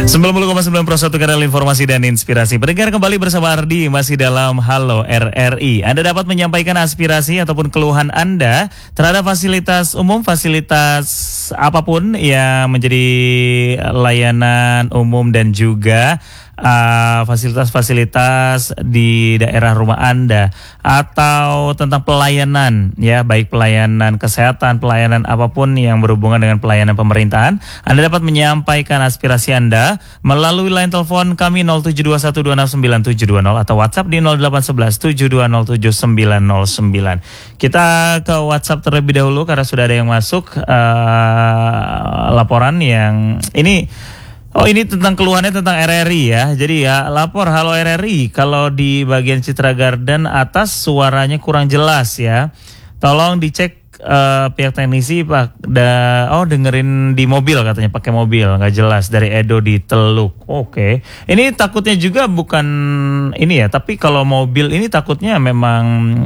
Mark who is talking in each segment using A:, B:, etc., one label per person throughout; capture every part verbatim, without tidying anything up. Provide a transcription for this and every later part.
A: sembilan puluh koma sembilan satu kanal informasi dan inspirasi. Pendengar kembali bersama Ardi masih dalam Halo R R I. Anda dapat menyampaikan aspirasi ataupun keluhan Anda terhadap fasilitas umum, fasilitas apapun yang menjadi layanan umum dan juga Uh, fasilitas-fasilitas di daerah rumah Anda atau tentang pelayanan, ya, baik pelayanan kesehatan, pelayanan apapun yang berhubungan dengan pelayanan pemerintahan. Anda dapat menyampaikan aspirasi Anda melalui line telepon kami nol tujuh dua satu dua enam sembilan tujuh dua nol atau WhatsApp di nol delapan satu satu tujuh dua nol tujuh sembilan nol sembilan. Kita ke WhatsApp terlebih dahulu karena sudah ada yang masuk uh, laporan yang ini. Oh, ini tentang keluhannya tentang R R I ya. Jadi ya, lapor halo R R I. Kalau di bagian Citra Garden atas suaranya kurang jelas ya. Tolong dicek uh, pihak teknisi Pak. Da, oh dengerin di mobil katanya, pakai mobil nggak jelas dari Edo di Teluk. Oke. Ini takutnya juga bukan ini ya, tapi kalau mobil ini takutnya memang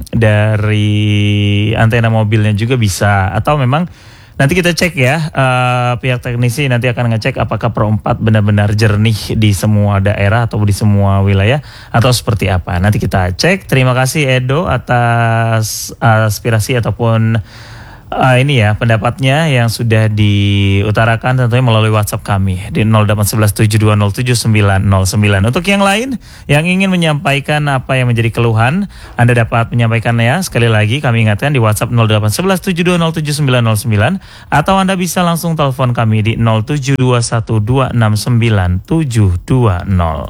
A: dari antena mobilnya juga bisa atau memang nanti kita cek ya, uh, pihak teknisi nanti akan ngecek apakah Pro empat benar-benar jernih di semua daerah atau di semua wilayah atau seperti apa. Nanti kita cek. Terima kasih Edo atas aspirasi ataupun uh, ini ya pendapatnya yang sudah diutarakan tentunya melalui WhatsApp kami di nol delapan satu satu tujuh dua nol tujuh sembilan nol sembilan. Untuk yang lain yang ingin menyampaikan apa yang menjadi keluhan, Anda dapat menyampaikannya sekali lagi kami ingatkan di WhatsApp nol delapan satu satu tujuh dua nol tujuh sembilan nol sembilan atau Anda bisa langsung telepon kami di nol tujuh dua satu dua enam sembilan tujuh dua nol.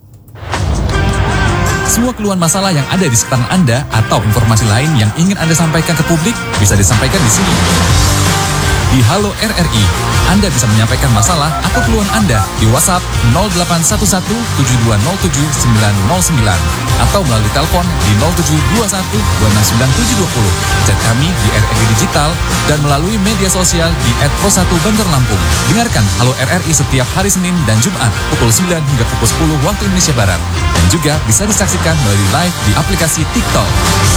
B: Semua keluhan masalah yang ada di sekitar Anda atau informasi lain yang ingin Anda sampaikan ke publik bisa disampaikan di sini. Di Halo R R I, Anda bisa menyampaikan masalah atau keluhan Anda di WhatsApp nol delapan satu satu tujuh dua nol tujuh sembilan nol sembilan atau melalui telepon di nol tujuh dua satu dua enam sembilan tujuh dua nol. Chat kami di R R I Digital dan melalui media sosial di et pro satu Banjar Lampung. Dengarkan Halo R R I setiap hari Senin dan Jumat pukul sembilan hingga pukul sepuluh waktu Indonesia Barat. Dan juga bisa disaksikan melalui live di aplikasi TikTok.